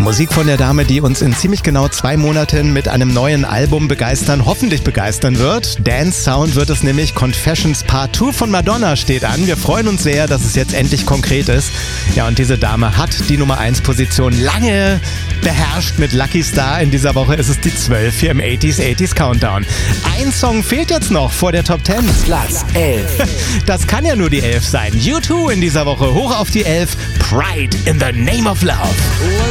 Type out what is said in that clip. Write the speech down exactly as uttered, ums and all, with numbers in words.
Musik von der Dame, die uns in ziemlich genau zwei Monaten mit einem neuen Album begeistern, hoffentlich begeistern wird. Dance Sound wird es nämlich. Confessions Part zwei von Madonna steht an. Wir freuen uns sehr, dass es jetzt endlich konkret ist. Ja, und diese Dame hat die Nummer eins Position lange beherrscht mit Lucky Star. In dieser Woche ist es die zwölf hier im achtziger achtziger Countdown. Ein Song fehlt jetzt noch vor der Top zehn. Platz elf. Das kann ja nur die elf sein. U zwei in dieser Woche hoch auf die elf. Pride in the Name of Love.